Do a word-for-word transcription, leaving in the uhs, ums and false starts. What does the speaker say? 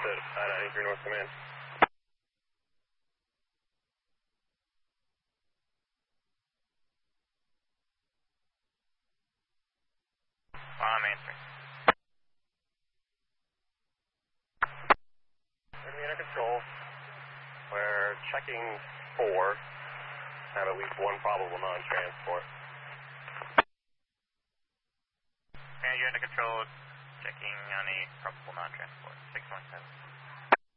at uh, ninety-three North Command. I'm answering. Under control. We're checking four. Have at least one probable non-transport. Manager under control. Checking on a probable non-transport. six one seven.